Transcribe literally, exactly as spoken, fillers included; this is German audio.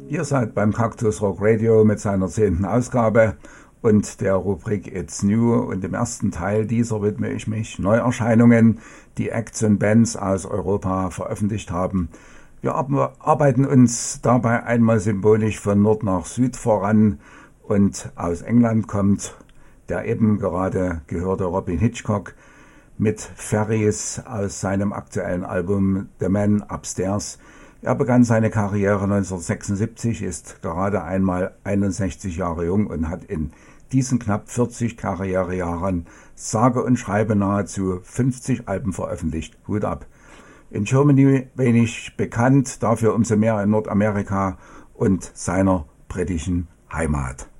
Ihr seid beim Cactus Rock Radio mit seiner zehnten Ausgabe und der Rubrik It's New, und im ersten Teil dieser widme ich mich Neuerscheinungen, die Acts und Bands aus Europa veröffentlicht haben. Wir arbeiten uns dabei einmal symbolisch von Nord nach Süd voran, und aus England kommt der eben gerade gehörte Robyn Hitchcock mit Ferries aus seinem aktuellen Album The Man Upstairs. Er begann seine Karriere neunzehnhundertsechsundsiebzig, ist gerade einmal einundsechzig Jahre jung und hat in diesen knapp vierzig Karrierejahren sage und schreibe nahezu fünfzig Alben veröffentlicht. Hut ab. In Germany wenig bekannt, dafür umso mehr in Nordamerika und seiner britischen Heimat.